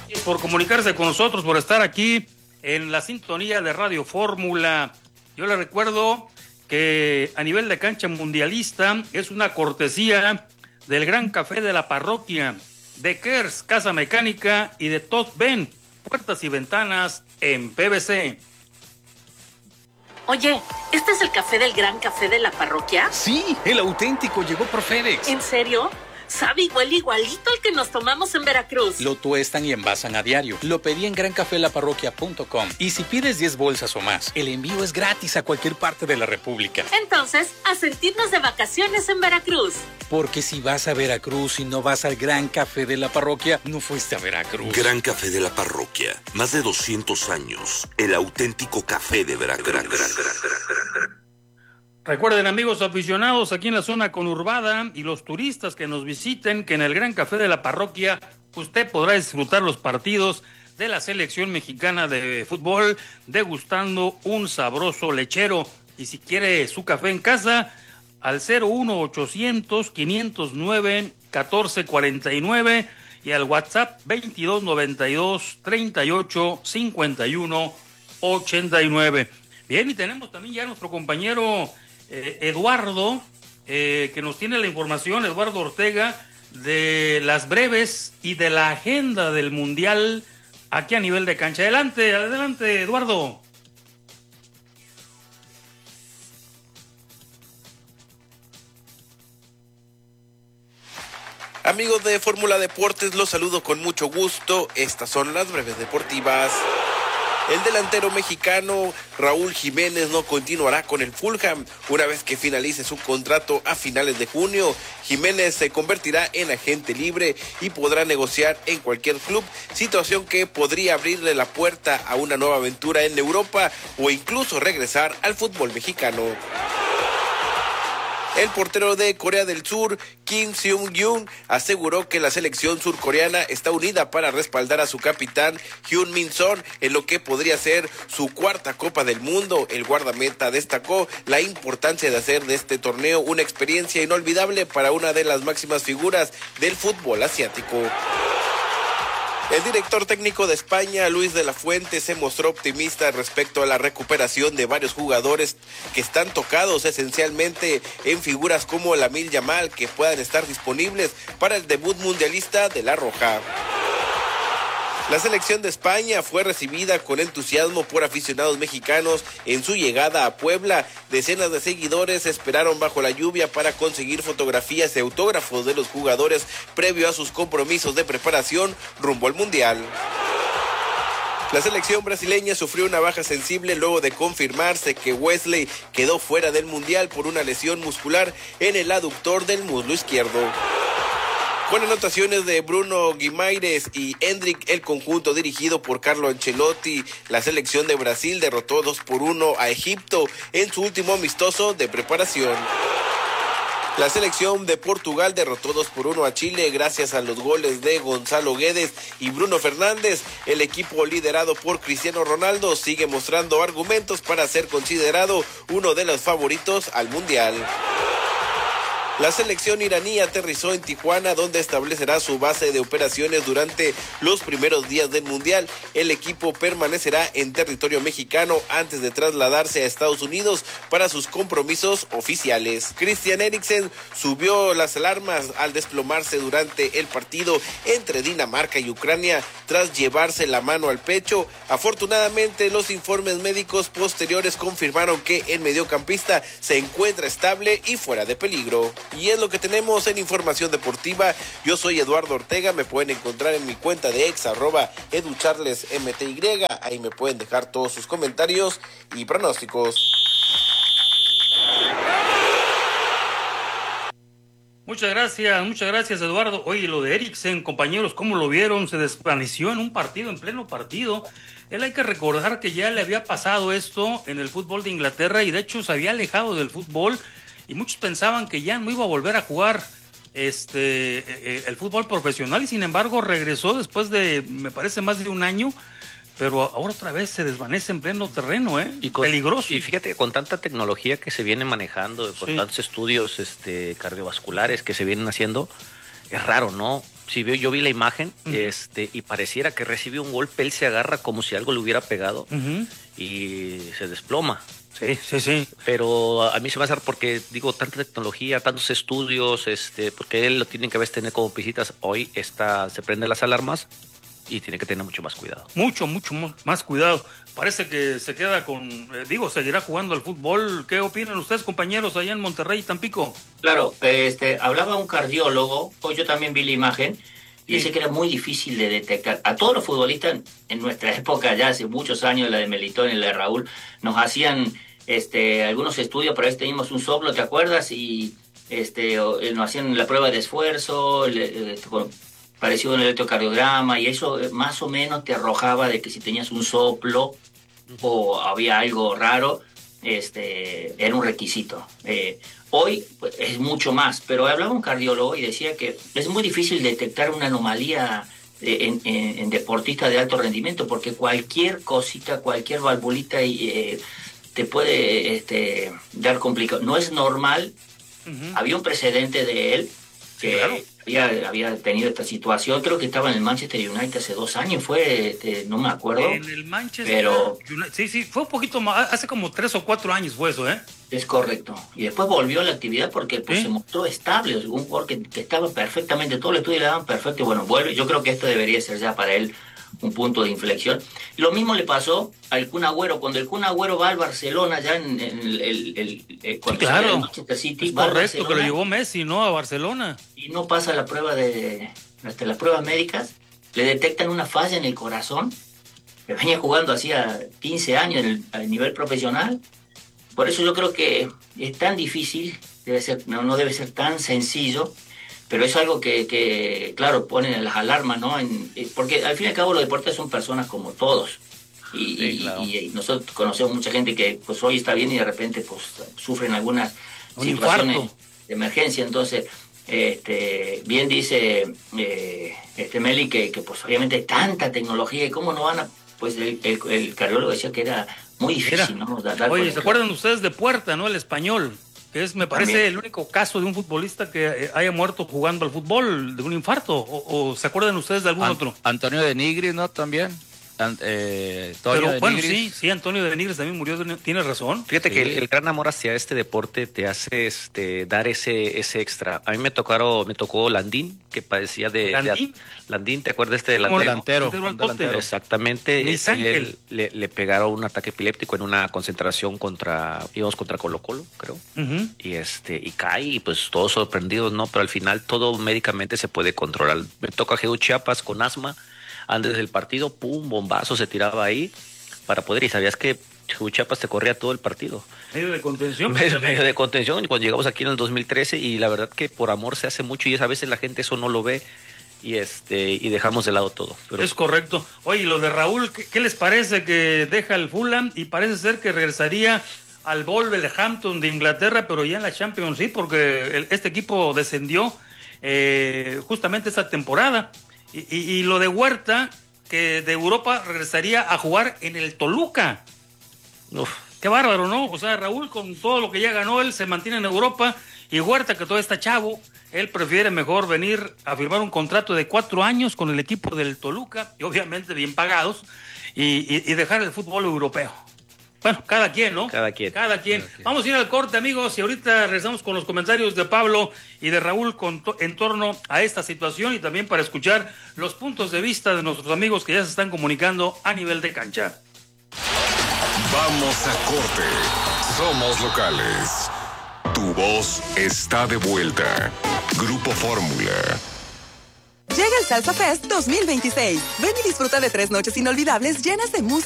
Por comunicarse con nosotros, por estar aquí en la sintonía de Radio Fórmula. Yo le recuerdo que a nivel de cancha mundialista es una cortesía del Gran Café de la Parroquia, de Kers, Casa Mecánica y de Todd Ben, puertas y ventanas en PVC. Oye, ¿este es el café del Gran Café de la Parroquia? Sí, el auténtico llegó por FedEx. ¿En serio? Sabe y huele igualito al que nos tomamos en Veracruz. Lo tuestan y envasan a diario. Lo pedí en grancafellaparroquia.com. Y si pides 10 bolsas o más, el envío es gratis a cualquier parte de la República. Entonces, a sentirnos de vacaciones en Veracruz. Porque si vas a Veracruz y no vas al Gran Café de la Parroquia, no fuiste a Veracruz. Gran Café de la Parroquia. Más de 200 años. El auténtico café de Veracruz. Recuerden, amigos aficionados, aquí en la zona conurbada y los turistas que nos visiten, que en el Gran Café de la Parroquia usted podrá disfrutar los partidos de la selección mexicana de fútbol degustando un sabroso lechero. Y si quiere su café en casa, al 01800-509-1449 y al WhatsApp 2292-385189. Bien, y tenemos también ya nuestro compañero Eduardo, que nos tiene la información, Eduardo Ortega, de las breves y de la agenda del Mundial aquí a nivel de cancha. Adelante, adelante, Eduardo. Amigos de Fórmula Deportes, los saludo con mucho gusto. Estas son las breves deportivas. El delantero mexicano Raúl Jiménez no continuará con el Fulham. Una vez que finalice su contrato a finales de junio, Jiménez se convertirá en agente libre y podrá negociar en cualquier club, situación que podría abrirle la puerta a una nueva aventura en Europa o incluso regresar al fútbol mexicano. El portero de Corea del Sur, Kim Seung-yoon, aseguró que la selección surcoreana está unida para respaldar a su capitán, Hyun Min Son, en lo que podría ser su cuarta Copa del Mundo. El guardameta destacó la importancia de hacer de este torneo una experiencia inolvidable para una de las máximas figuras del fútbol asiático. El director técnico de España, Luis de la Fuente, se mostró optimista respecto a la recuperación de varios jugadores que están tocados esencialmente en figuras como Lamine Yamal, que puedan estar disponibles para el debut mundialista de La Roja. La selección de España fue recibida con entusiasmo por aficionados mexicanos en su llegada a Puebla. Decenas de seguidores esperaron bajo la lluvia para conseguir fotografías y autógrafos de los jugadores previo a sus compromisos de preparación rumbo al Mundial. La selección brasileña sufrió una baja sensible luego de confirmarse que Wesley quedó fuera del Mundial por una lesión muscular en el aductor del muslo izquierdo. Con anotaciones de Bruno Guimarães y Hendrick, el conjunto dirigido por Carlo Ancelotti, la selección de Brasil derrotó 2-1 a Egipto en su último amistoso de preparación. La selección de Portugal derrotó 2-1 a Chile gracias a los goles de Gonzalo Guedes y Bruno Fernández. El equipo liderado por Cristiano Ronaldo sigue mostrando argumentos para ser considerado uno de los favoritos al Mundial. La selección iraní aterrizó en Tijuana, donde establecerá su base de operaciones durante los primeros días del Mundial. El equipo permanecerá en territorio mexicano antes de trasladarse a Estados Unidos para sus compromisos oficiales. Christian Eriksen subió las alarmas al desplomarse durante el partido entre Dinamarca y Ucrania tras llevarse la mano al pecho. Afortunadamente, los informes médicos posteriores confirmaron que el mediocampista se encuentra estable y fuera de peligro. Y es lo que tenemos en información deportiva. Yo soy Eduardo Ortega, me pueden encontrar en mi cuenta de ex @educharlesmty, ahí me pueden dejar todos sus comentarios y pronósticos. Muchas gracias Eduardo. Oye, lo de Eriksen, compañeros, ¿cómo lo vieron? Se desvaneció en un partido, en pleno partido. Él, hay que recordar que ya le había pasado esto en el fútbol de Inglaterra y de hecho se había alejado del fútbol. Y muchos pensaban que ya no iba a volver a jugar el fútbol profesional y sin embargo regresó después de, me parece, más de un año, pero ahora otra vez se desvanece en pleno terreno, peligroso. Y fíjate, con tanta tecnología que se viene manejando, con tantos estudios cardiovasculares que se vienen haciendo, es raro, ¿no? Sí, yo vi la imagen, y pareciera que recibió un golpe, él se agarra como si algo le hubiera pegado y se desploma. Sí. Pero a mí se me hace raro porque, digo, tanta tecnología, tantos estudios, porque él lo tiene que ver tener como visitas. Hoy se prenden las alarmas y tiene que tener mucho más cuidado. Mucho más cuidado. Parece que se queda seguirá jugando al fútbol. ¿Qué opinan ustedes, compañeros, allá en Monterrey y Tampico? Claro, hablaba un cardiólogo, hoy yo también vi la imagen, y dice que era muy difícil de detectar. A todos los futbolistas en nuestra época, ya hace muchos años, la de Melitón y la de Raúl, nos hacían algunos estudios, para ver si teníamos un soplo, ¿te acuerdas? Y nos hacían la prueba de esfuerzo, pareció un electrocardiograma, y eso más o menos te arrojaba de que si tenías un soplo o había algo raro, era un requisito. Hoy pues, es mucho más, pero hablaba un cardiólogo y decía que es muy difícil detectar una anomalía en deportistas de alto rendimiento, porque cualquier cosita, cualquier valvulita te puede dar complicado. No es normal. Había un precedente de él que había tenido esta situación. Creo que estaba en el Manchester United hace 2 años, no me acuerdo. En el Manchester United, sí, fue un poquito más, hace como 3 o 4 años fue eso, ¿eh? Es correcto. Y después volvió a la actividad porque se mostró estable, un jugador que estaba perfectamente, todo el estudio le daban perfecto, y bueno, vuelve. Yo creo que esto debería ser ya para él un punto de inflexión. Lo mismo le pasó al Kun Agüero. Cuando el Kun Agüero va al Barcelona, ya cuando sale del Manchester City, es correcto, que lo llevó Messi, ¿no? A Barcelona. Y no pasa la prueba hasta las pruebas médicas, le detectan una falla en el corazón, que venía jugando hacía 15 años a nivel profesional. Por eso yo creo que es tan difícil, no debe ser tan sencillo, pero es algo que claro, ponen las alarmas, ¿no? Porque al fin y al cabo los deportistas son personas como todos. Y nosotros conocemos mucha gente que pues hoy está bien y de repente pues sufren algunas situaciones de emergencia. Entonces, bien dice Meli que pues obviamente hay tanta tecnología y cómo no van a... Pues el cardiólogo decía que era muy difícil, ¿no? Oye, ¿se acuerdan ustedes de Puerta, no? El español, que me parece también el único caso de un futbolista que haya muerto jugando al fútbol de un infarto, o ¿se acuerdan ustedes de algún otro? Antonio de Nigris, ¿no? También. Pero bueno, sí, Antonio de Nigris también murió, tienes razón. Fíjate que el gran amor hacia este deporte te hace dar ese extra. A mí me tocó Landín, que padecía de Landín, ¿te acuerdas de delantero? Exactamente. Él le pegaron un ataque epiléptico en una concentración íbamos contra Colo-Colo, creo. Y cae, y pues todos sorprendidos, ¿no? Pero al final todo médicamente se puede controlar. Me toca a Geo Chiapas con asma. Antes del partido, pum, bombazo se tiraba ahí para poder. Y sabías que Chiapas te corría todo el partido. Medio de contención. Medio de contención. Y cuando llegamos aquí en el 2013, y la verdad que por amor se hace mucho, y a veces la gente eso no lo ve, y dejamos de lado todo. Pero... Es correcto. Oye, lo de Raúl, ¿qué les parece que deja el Fulham? Y parece ser que regresaría al Wolverhampton de Inglaterra, pero ya en la Champions League, porque este equipo descendió justamente esta temporada. Y lo de Huerta, que de Europa regresaría a jugar en el Toluca. Uf, qué bárbaro, ¿no? O sea, Raúl, con todo lo que ya ganó, él se mantiene en Europa, y Huerta, que todavía está chavo, él prefiere mejor venir a firmar un contrato de 4 años con el equipo del Toluca, y obviamente bien pagados, y dejar el fútbol europeo. Bueno, cada quien, ¿no? Cada quien. Vamos a ir al corte, amigos, y ahorita regresamos con los comentarios de Pablo y de Raúl en torno a esta situación, y también para escuchar los puntos de vista de nuestros amigos que ya se están comunicando a nivel de cancha. Vamos a corte. Somos locales. Tu voz está de vuelta. Grupo Fórmula. Llega el Salsa Fest 2026. Ven y disfruta de 3 noches inolvidables llenas de música